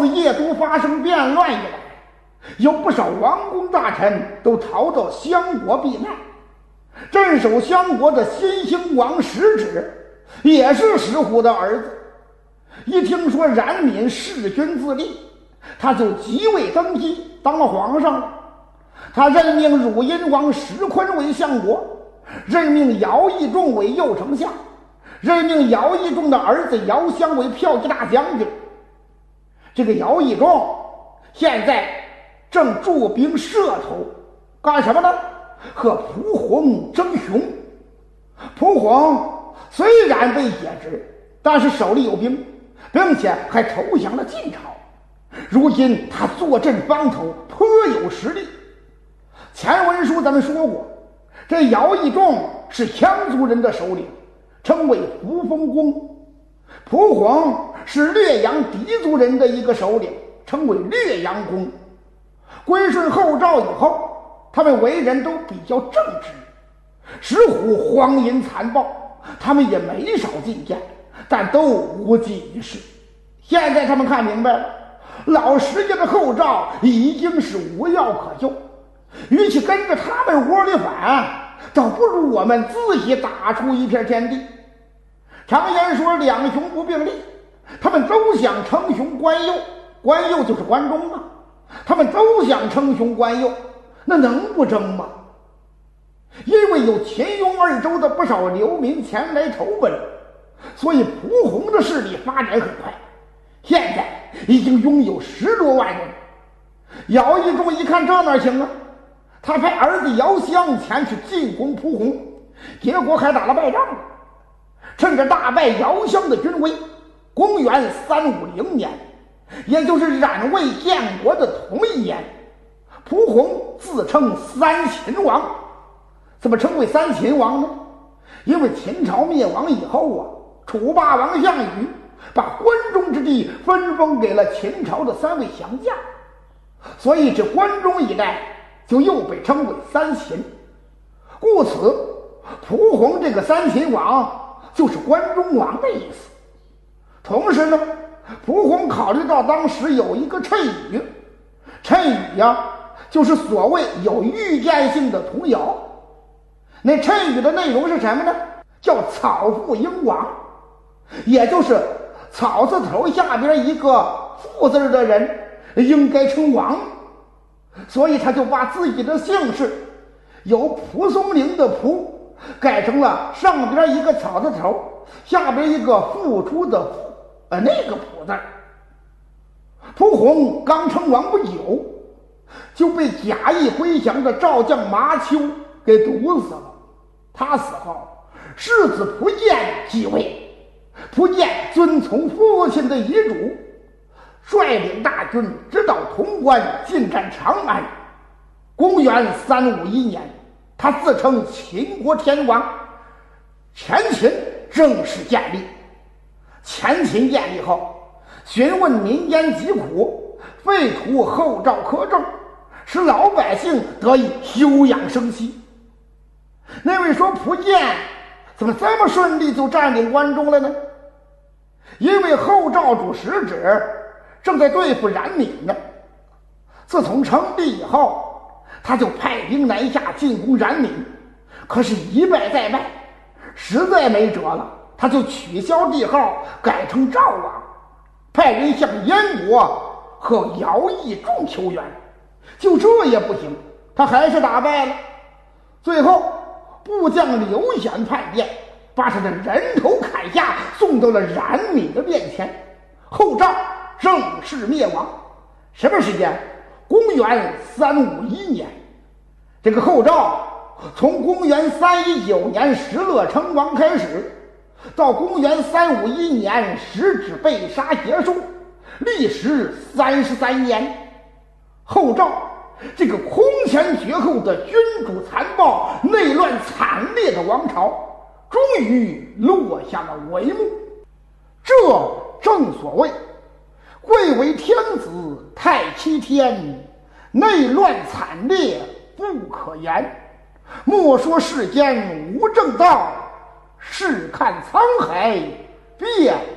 自夜都发生变乱以来，有不少王公大臣都逃到襄国避难。镇守襄国的新兴王石指也是石虎的儿子，一听说冉闵弑君自立，他就即位登基当了皇上了。他任命汝阴王石坤为相国，任命姚义仲为右丞相，任命姚义仲的儿子姚襄为骠骑大将军。这个姚义仲现在正驻兵社头，干什么呢？和蒲洪争雄。蒲洪虽然被解职，但是手里有兵，并且还投降了晋朝。如今他坐镇方头，颇有实力。前文书咱们说过，这姚义仲是羌族人的首领，称为扶风公。蒲洪是略阳氐族人的一个首领，称为略阳公。归顺后赵以后，他们为人都比较正直。石虎荒淫残暴，他们也没少进谏，但都无济于事。现在他们看明白了，老石家的后赵已经是无药可救，与其跟着他们窝里反，倒不如我们自己打出一片天地。常言说两雄不并立，他们都想称雄关右，关右就是关中啊，他们都想称雄关右，那能不争吗？因为有秦雍二州的不少流民前来投奔，所以蒲洪的势力发展很快，现在已经拥有10多万人。姚义仲一看这哪行啊，他派儿子姚襄前去进攻蒲洪，结果还打了败仗。趁着大败姚襄的军威，公元350年，也就是冉魏建国的同一年，蒲洪自称三秦王。怎么称为三秦王呢？因为秦朝灭亡以后啊，楚霸王项羽把关中之地分封给了秦朝的3位降将，所以这关中一带就又被称为三秦。故此蒲洪这个三秦王就是关中王的意思。同时呢，蒲洪考虑到当时有一个谶语，谶语呀，就是所谓有预见性的童谣。那谶语的内容是什么呢？叫草父应王，也就是草字头下边一个父字的人应该称王。所以他就把自己的姓氏由蒲松龄的蒲改成了上边一个草字头，下边一个付出的付，那个蒲字。蒲洪刚称王不久，就被假意归降的赵将麻丘给毒死了。他死后，世子蒲剑继位。蒲剑遵从父亲的遗嘱，率领大军直捣潼关，进占长安。公元351年，他自称秦国天王，前秦正式建立。前秦建立后，询问民间疾苦，废除后赵苛政，使老百姓得以休养生息。那位说蒲剑怎么这么顺利就占领关中了呢？因为后赵主石指正在对付冉闵呢。自从称帝以后，他就派兵南下进攻冉闵，可是一败再败，实在没辙了，他就取消帝号，改成赵王，派人向燕国和姚义仲求援。就这也不行，他还是打败了。最后部将刘显叛变，把他的人头砍下，送到了冉闵的面前。后赵正式灭亡。什么时间？公元351年。这个后赵从公元319年石勒称王开始，到公元351年石指被杀结束，历时33年。后赵这个空前绝后的君主残暴、内乱惨烈的王朝，终于落下了帷幕。这正所谓贵为天子太欺天，内乱惨烈不可言。莫说世间无正道，试看沧海变